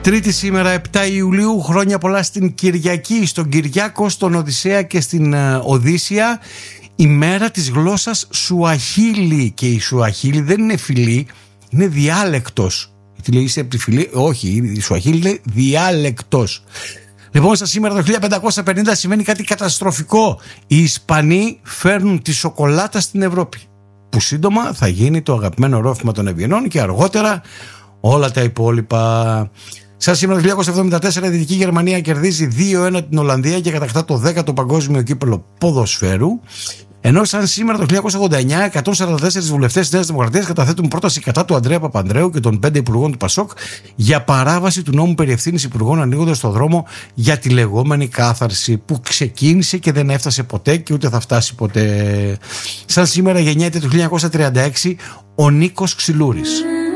Τρίτη σήμερα 7 Ιουλίου, χρόνια πολλά στην Κυριακή, στον Κυριάκο, στον Οδυσσέα και στην Οδύσσια. Η μέρα της γλώσσας Σουαχίλι. Και η Σουαχίλι δεν είναι φυλή, είναι διάλεκτος. Τι λέει, είσαι από τη φυλή? Όχι, η Σουαχίλι είναι διάλεκτος. Λοιπόν, σας σήμερα το 1550 σημαίνει κάτι καταστροφικό. Οι Ισπανοί φέρνουν τη σοκολάτα στην Ευρώπη, που σύντομα θα γίνει το αγαπημένο ρόφημα των Ευγενών και αργότερα όλα τα υπόλοιπα. Σαν σήμερα το 1974 η Δυτική Γερμανία κερδίζει 2-1 την Ολλανδία και κατακτά το 10ο παγκόσμιο κύπελλο ποδοσφαίρου. Ενώ σαν σήμερα το 1989 144 βουλευτές της Νέας Δημοκρατίας καταθέτουν πρόταση κατά του Ανδρέα Παπανδρέου και των 5 υπουργών του ΠΑΣΟΚ για παράβαση του νόμου περί ευθύνης υπουργών, ανοίγοντας το δρόμο για τη λεγόμενη κάθαρση, που ξεκίνησε και δεν έφτασε ποτέ και ούτε θα φτάσει ποτέ. Σαν σήμερα γεννιέται το 1936 ο Νίκος Ξυλούρης.